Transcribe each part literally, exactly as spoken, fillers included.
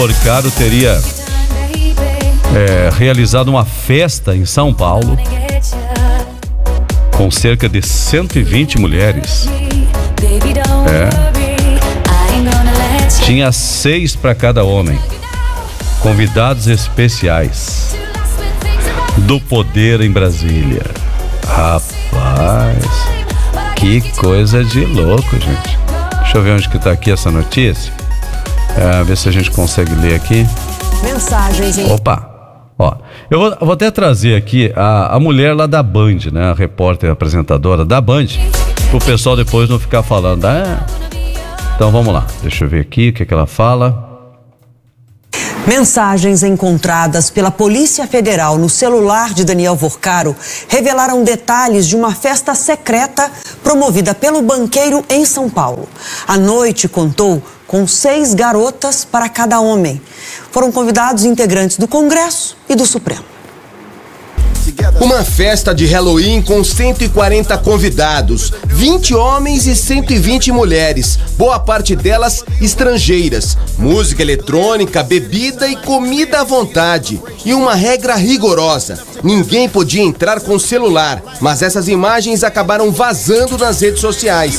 Vorcaro teria é, realizado uma festa em São Paulo com cerca de cento e vinte mulheres. É. Tinha seis para cada homem. Convidados especiais do Poder em Brasília. Rapaz, que coisa de louco, gente. Deixa eu ver onde que tá aqui essa notícia. É, ver se a gente consegue ler aqui. Mensagens, hein? Opa! Ó, eu vou, vou até trazer aqui a, a mulher lá da Band, né? A repórter, a apresentadora da Band, pro pessoal depois não ficar falando. Ah, então vamos lá, deixa eu ver aqui o que, que ela fala. Mensagens encontradas pela Polícia Federal no celular de Daniel Vorcaro revelaram detalhes de uma festa secreta promovida pelo banqueiro em São Paulo. A noite contou com seis garotas para cada homem. Foram convidados integrantes do Congresso e do Supremo. Uma festa de Halloween com cento e quarenta convidados, vinte homens e cento e vinte mulheres, boa parte delas estrangeiras. Música eletrônica, bebida e comida à vontade. E uma regra rigorosa: ninguém podia entrar com celular, mas essas imagens acabaram vazando nas redes sociais.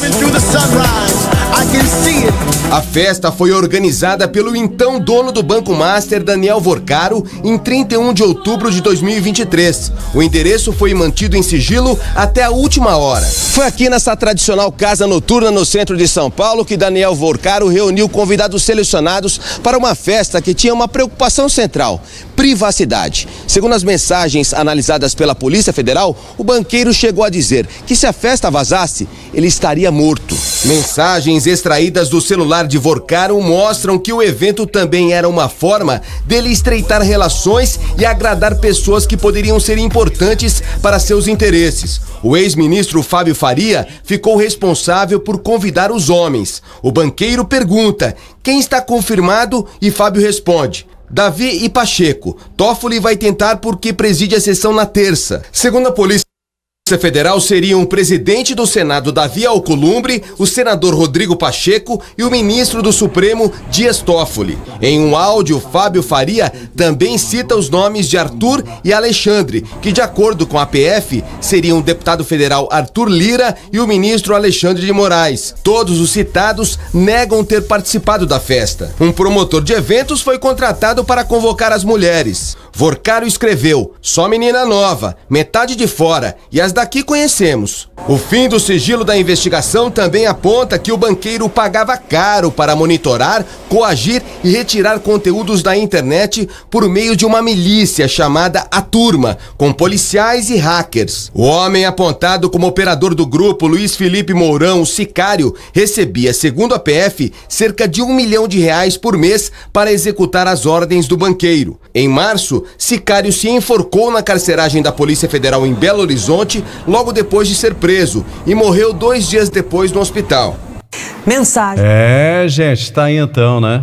A festa foi organizada pelo então dono do Banco Master, Daniel Vorcaro, em trinta e um de outubro de dois mil e vinte e três. O endereço foi mantido em sigilo até a última hora. Foi aqui nessa tradicional casa noturna no centro de São Paulo que Daniel Vorcaro reuniu convidados selecionados para uma festa que tinha uma preocupação central: privacidade. Segundo as mensagens analisadas pela Polícia Federal, o banqueiro chegou a dizer que se a festa vazasse, ele estaria morto. Mensagens extraídas do celular de Vorcaro mostram que o evento também era uma forma dele estreitar relações e agradar pessoas que poderiam ser importantes para seus interesses. O ex-ministro Fábio Faria ficou responsável por convidar os homens. O banqueiro pergunta quem está confirmado e Fábio responde: Davi e Pacheco. Toffoli vai tentar porque preside a sessão na terça. Segundo a Polícia Federal, seriam o presidente do Senado, Davi Alcolumbre, o senador Rodrigo Pacheco e o ministro do Supremo, Dias Toffoli. Em um áudio, Fábio Faria também cita os nomes de Arthur e Alexandre, que, de acordo com a P F, seriam o deputado federal Arthur Lira e o ministro Alexandre de Moraes. Todos os citados negam ter participado da festa. Um promotor de eventos foi contratado para convocar as mulheres. Vorcaro escreveu: só menina nova, metade de fora, e as daqui conhecemos. O fim do sigilo da investigação também aponta que o banqueiro pagava caro para monitorar, coagir e retirar conteúdos da internet por meio de uma milícia chamada A Turma, com policiais e hackers. O homem apontado como operador do grupo, Luiz Felipe Mourão, o sicário, recebia, segundo a P F, cerca de um milhão de reais por mês para executar as ordens do banqueiro. Em março, sicário se enforcou na carceragem da Polícia Federal em Belo Horizonte, logo depois de ser preso, e morreu dois dias depois no hospital. Mensagem. É, gente, tá aí então, né?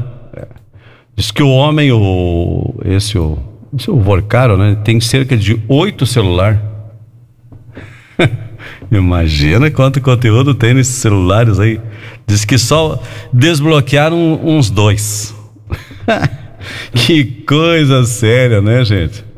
Diz que o homem, o esse o, esse o Vorcaro, né? Tem cerca de oito celulares. Imagina quanto conteúdo tem nesses celulares aí. Diz que só desbloquearam uns dois. Que coisa séria, né, gente?